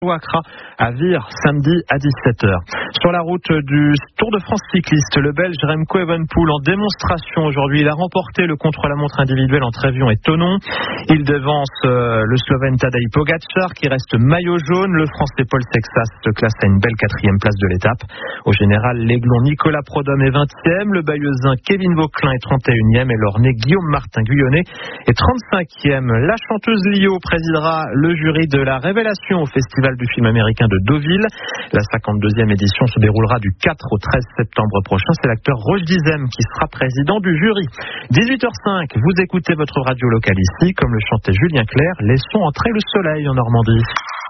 Accra à Vire, samedi à 17h. Sur la route du Tour de France cycliste, le Belge Remco Evenepoel en démonstration aujourd'hui. Il a remporté le contre-la-montre individuel entre Évian et Thonon. Il devance le Slovène Tadej Pogačar qui reste maillot jaune. Le Français Paul Sexas se classe à une belle 4e place de l'étape. Au général, l'Aiglon Nicolas Prodhomme est 20e, le Bayeuxin Kevin Vauquelin est 31e et l'Ornais Guillaume Martin Guyonnet est 35e. La chanteuse Lio présidera le jury de la révélation au Festival du film américain de Deauville. La 52e édition se déroulera du 4 au 13 septembre prochain. C'est l'acteur Roche Dizem qui sera président du jury. 18h05, vous écoutez votre radio locale ici. Comme le chantait Julien Clerc, laissons entrer le soleil en Normandie.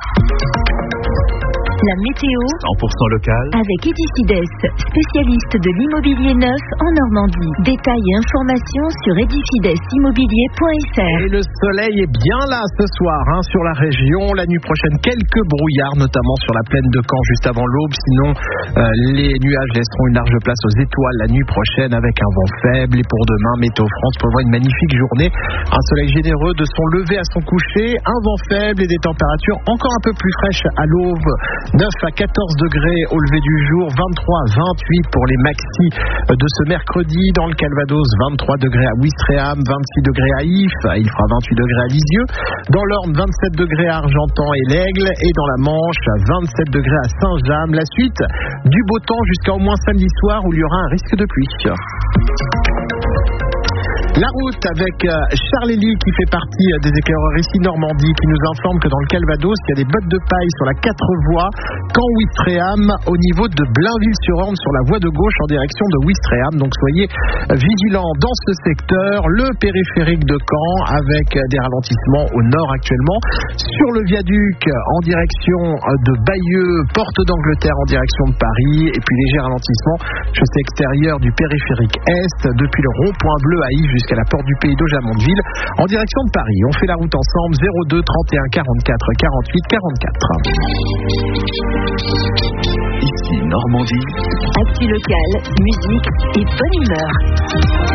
La météo 100% local avec Edifides, spécialiste de l'immobilier neuf en Normandie. Détails et informations sur edifidesimmobilier.fr. Et le soleil est bien là ce soir sur la région. La nuit prochaine, quelques brouillards, notamment sur la plaine de Caen juste avant l'aube. Sinon, les nuages laisseront une large place aux étoiles la nuit prochaine avec un vent faible. Et pour demain, Météo France prévoit une magnifique journée. Un soleil généreux de son lever à son coucher, un vent faible et des températures encore un peu plus fraîches à l'aube. 9 à 14 degrés au lever du jour, 23 à 28 pour les maxis de ce mercredi. Dans le Calvados, 23 degrés à Ouistreham, 26 degrés à Ifs, il fera 28 degrés à Lisieux. Dans l'Orne, 27 degrés à Argentan et l'Aigle. Et dans la Manche, 27 degrés à Saint-James. La suite, du beau temps jusqu'à au moins samedi soir où il y aura un risque de pluie. La route avec Charles Elie qui fait partie des éclaireurs ici Normandie qui nous informe que dans le Calvados il y a des bottes de paille sur la 4 voies Caen-Ouistreham au niveau de Blainville-sur-Orne sur la voie de gauche en direction de Ouistreham. Donc soyez vigilants dans ce secteur. Le périphérique de Caen avec des ralentissements au nord actuellement. Sur le viaduc en direction de Bayeux, porte d'Angleterre en direction de Paris et puis léger ralentissement chaussée extérieure du périphérique Est depuis le rond-point bleu à Yves jusqu'à la porte du Pays d'Auge à Mondeville en direction de Paris. On fait la route ensemble 02 31 44 48 44. Ici Normandie. Actu locale, musique et bonne humeur.